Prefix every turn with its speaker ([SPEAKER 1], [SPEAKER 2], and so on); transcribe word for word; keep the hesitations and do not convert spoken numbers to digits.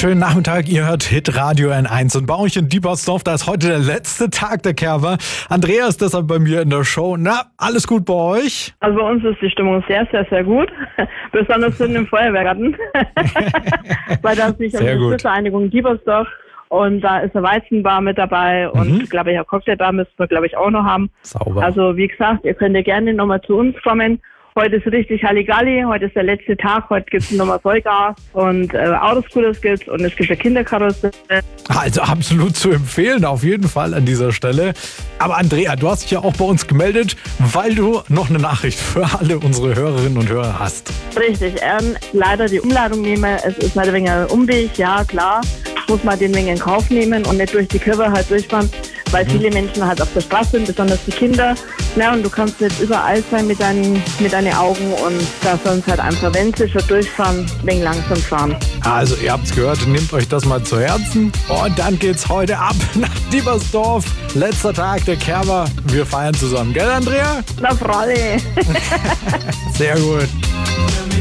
[SPEAKER 1] Schönen Nachmittag, ihr hört Hitradio N eins und bei euch in Diebersdorf, da ist heute der letzte Tag der Kerber. Andrea ist deshalb bei mir in der Show. Na, alles gut bei euch?
[SPEAKER 2] Also bei uns ist die Stimmung sehr, sehr, sehr gut. Besonders in den Feuerwehrgarten. Weil da ist nicht eine Vereinigung Diebersdorf und da ist eine Weizenbar mit dabei und mhm. glaube ich, eine Cocktailbar müssen wir, glaube ich, auch noch haben.
[SPEAKER 1] Sauber.
[SPEAKER 2] Also wie gesagt, ihr könnt ja gerne nochmal zu uns kommen. Heute ist richtig Halligalli, heute ist der letzte Tag, heute gibt es nochmal Vollgas und äh, Autoscooters gibt's und es gibt eine Kinderkarussell.
[SPEAKER 1] Also absolut zu empfehlen, auf jeden Fall an dieser Stelle. Aber Andrea, du hast dich ja auch bei uns gemeldet, weil du noch eine Nachricht für alle unsere Hörerinnen und Hörer hast.
[SPEAKER 2] Richtig, ähm, leider die Umladung nehmen, es ist halt ein wenig ein Umweg, ja klar, muss man den wenig in Kauf nehmen und nicht durch die Kurve halt durchfahren, weil mhm. viele Menschen halt auf der Straße sind, besonders die Kinder. Ja, und du kannst nicht überall sein mit deinen, mit deinen Augen und da sollen halt einfach, wenn sie schon durchfahren, ein wenig langsam fahren.
[SPEAKER 1] Also ihr habt's gehört, nehmt euch das mal zu Herzen und dann geht's heute ab nach Diebersdorf. Letzter Tag der Kerber. Wir feiern zusammen, gell Andrea?
[SPEAKER 2] Na Fralli.
[SPEAKER 1] Sehr gut.